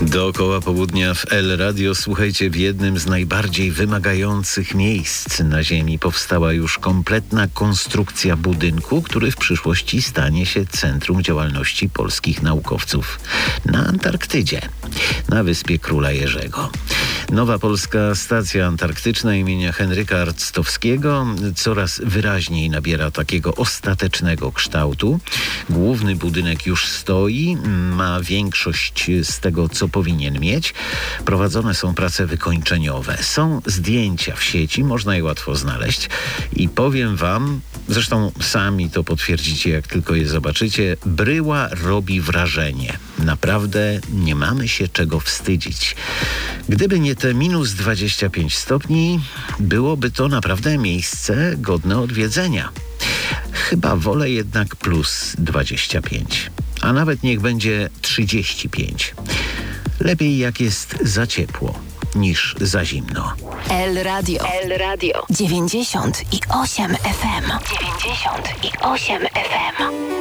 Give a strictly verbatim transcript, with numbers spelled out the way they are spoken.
Dookoła południa w El Radio, słuchajcie, w jednym z najbardziej wymagających miejsc na Ziemi powstała już kompletna konstrukcja budynku, który w przyszłości stanie się centrum działalności polskich naukowców na Antarktydzie, na wyspie Króla Jerzego. Nowa polska stacja antarktyczna imienia Henryka Arctowskiego coraz wyraźniej nabiera takiego ostatecznego kształtu. Główny budynek już stoi, ma większość z tego, co powinien mieć. Prowadzone są prace wykończeniowe. Są zdjęcia w sieci, można je łatwo znaleźć. I powiem wam, zresztą sami to potwierdzicie, jak tylko je zobaczycie, bryła robi wrażenie. Naprawdę nie mamy się czego wstydzić. Gdyby nie te minus dwadzieścia pięć stopni, byłoby to naprawdę miejsce godne odwiedzenia. Chyba wolę jednak plus dwadzieścia pięć, a nawet niech będzie trzydzieści pięć. Lepiej jak jest za ciepło niż za zimno. El Radio. El Radio. dziewięćdziesiąt i osiem F M. dziewięćdziesiąt i osiem F M.